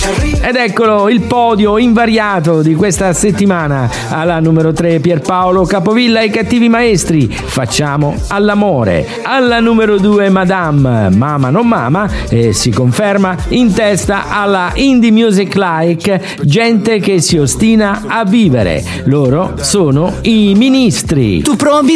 Ed eccolo il podio invariato di questa settimana. Alla numero 3 Pierpaolo Capovilla e i Cattivi Maestri, Facciamo all'amore. Alla numero 2 Madame, Mama non mama, e si conferma in testa alla Indie Music Like, Gente che si ostina a vivere. Loro sono i Ministri. Tu provi